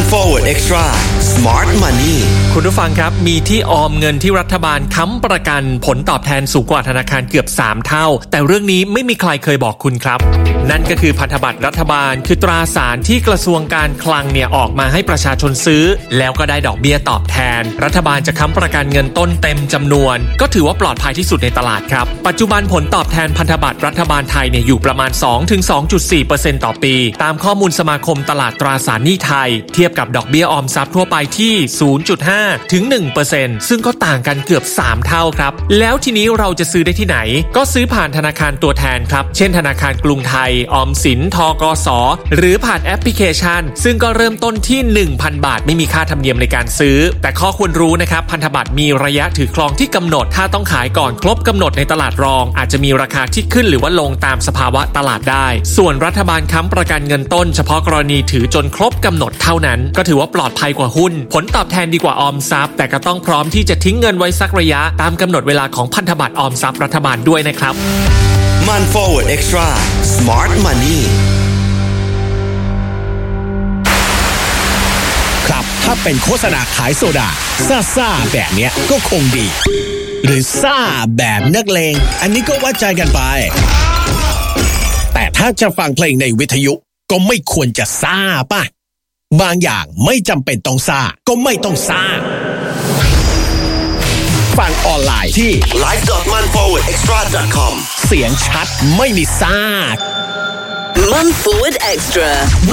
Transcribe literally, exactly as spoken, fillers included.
Forward Extra Smart Money คุณผู้ฟังครับมีที่ออมเงินที่รัฐบาลค้ำประกันผลตอบแทนสูงกว่าธนาคารเกือบสามเท่าแต่เรื่องนี้ไม่มีใครเคยบอกคุณครับนั่นก็คือพันธบัตรรัฐบาลคือตราสารที่กระทรวงการคลังเนี่ยออกมาให้ประชาชนซื้อแล้วก็ได้ดอกเบี้ยตอบแทนรัฐบาลจะค้ำประกันเงินต้นเต็มจำนวนก็ถือว่าปลอดภัยที่สุดในตลาดครับปัจจุบันผลตอบแทนพันธบัตรรัฐบาลไทยเนี่ยอยู่ประมาณ สองถึงสองจุดสี่เปอร์เซ็นต์ ต่อปีตามข้อมูลสมาคมตลาดตราสารหนี้ไทยเทียบกับดอกเบี้ยออมทรัพย์ทั่วไปที่ ศูนย์จุดห้า ถึง หนึ่งเปอร์เซ็นต์ ซึ่งก็ต่างกันเกือบสามเท่าครับแล้วทีนี้เราจะซื้อได้ที่ไหนก็ซื้อผ่านธนาคารตัวแทนครับเช่นธนาคารกรุงไทยออมสินธกสหรือผ่านแอปพลิเคชันซึ่งก็เริ่มต้นที่ หนึ่งพัน บาทไม่มีค่าธรรมเนียมในการซื้อแต่ข้อควรรู้นะครับพันธบัตรมีระยะถือครองที่กำหนดถ้าต้องขายก่อนครบกำหนดในตลาดรองอาจจะมีราคาที่ขึ้นหรือว่าลงตามสภาวะตลาดได้ส่วนรัฐบาลค้ำประกันเงินต้นเฉพาะกรณีถือจนครบกำหนดเท่านั้นก็ถือว่าปลอดภัยกว่าหุ้นผลตอบแทนดีกว่าออมทรัพย์แต่ก็ต้องพร้อมที่จะทิ้งเงินไว้สักระยะตามกำหนดเวลาของพันธบัตรออมทรัพย์รัฐบาลด้วยนะครับมัน Forward Extra Smart Money ครับถ้าเป็นโฆษณาขายโซดาซ่าๆแบบเนี้ยก็คงดีหรือซ่าแบบนักเลงอันนี้ก็วัดใจกันไปแต่ถ้าจะฟังเพลงในวิทยุก็ไม่ควรจะซ่าป่ะบางอย่างไม่จำเป็นต้องซ่าก็ไม่ต้องซ่าฟังออนไลน์ที่ไลฟ์ ดอท มัน ฟอร์วาร์ด เอ็กซ์ตร้า ดอท คอมเสียงชัดไม่มีซ่ามัน Forward Extra